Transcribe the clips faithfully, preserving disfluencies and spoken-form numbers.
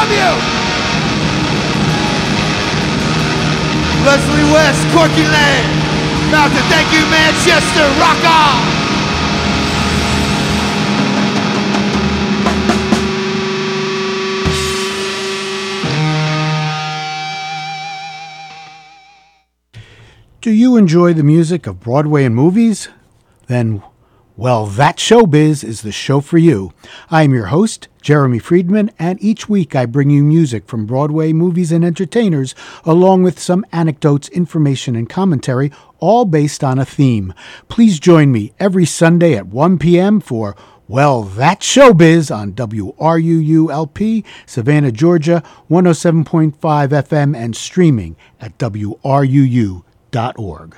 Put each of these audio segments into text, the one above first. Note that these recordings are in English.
love you. Leslie West, Corky Lane. Mountain, thank you, Manchester. Rock on. Do you enjoy the music of Broadway and movies? Then, well, That Showbiz is the show for you. I am your host, Jeremy Friedman, and each week I bring you music from Broadway, movies, and entertainers, along with some anecdotes, information, and commentary, all based on a theme. Please join me every Sunday at one p.m. for Well, That Showbiz on W R U U L P, Savannah, Georgia, one oh seven point five F M, and streaming at W R U U dot org.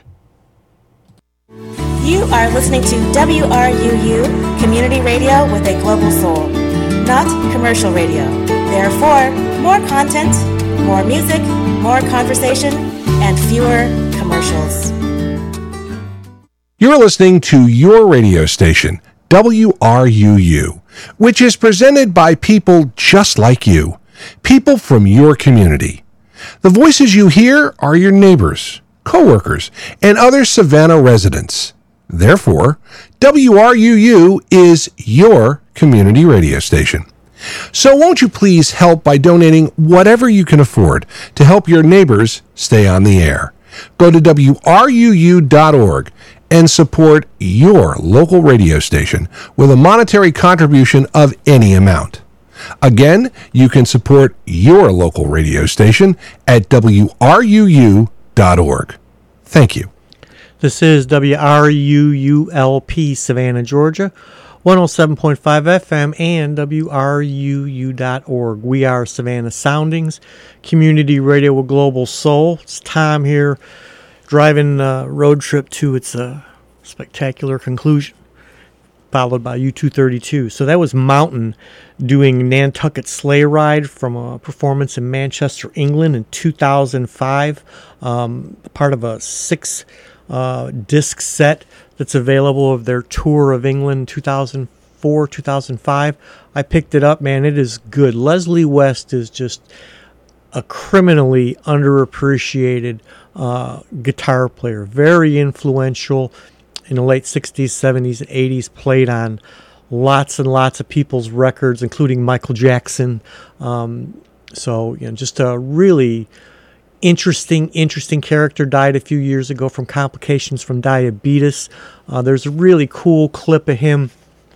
You are listening to W R U U, community radio with a global soul, not commercial radio. Therefore, more content, more music, more conversation, and fewer commercials. You're listening to your radio station, W R U U, which is presented by people just like you, people from your community. The voices you hear are your neighbors, co-workers, and other Savannah residents. Therefore, W R U U is your community radio station. So won't you please help by donating whatever you can afford to help your neighbors stay on the air? Go to W R U U dot org and support your local radio station with a monetary contribution of any amount. Again, you can support your local radio station at W R U U dot org. Thank you. This is W R U U L P Savannah, Georgia, one oh seven point five F M and W R U U dot org. We are Savannah Soundings, community radio with global soul. It's Tom here, driving a road trip to its uh, spectacular conclusion, followed by U two thirty-two. So that was Mountain doing Nantucket Sleigh Ride from a performance in Manchester, England in two thousand five, um, part of a six uh, disc set that's available of their tour of England two thousand four, two thousand five. I picked it up, man. It is good. Leslie West is just a criminally underappreciated uh, guitar player, very influential in the late sixties, seventies, and eighties, played on lots and lots of people's records, including Michael Jackson. Um, so, you know, just a really interesting, interesting character. Died a few years ago from complications from diabetes. Uh, there's a really cool clip of him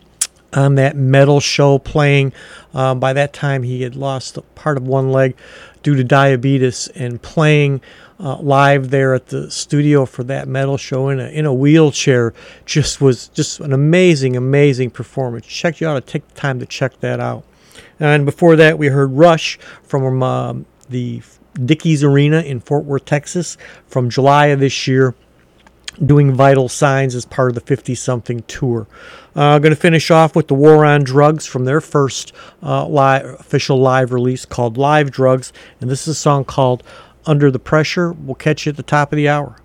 on that metal show playing. Uh, by that time, he had lost part of one leg due to diabetes, and playing uh, live there at the studio for that metal show in a in a wheelchair just was just an amazing, amazing performance. Check, you ought to take the time to check that out. And before that, we heard Rush from um, the Dickies Arena in Fort Worth, Texas, from July of this year, doing Vital Signs as part of the fifty-something tour. I'm uh, going to finish off with the War on Drugs from their first uh, live, official live release called Live Drugs, and this is a song called Under the Pressure. We'll catch you at the top of the hour.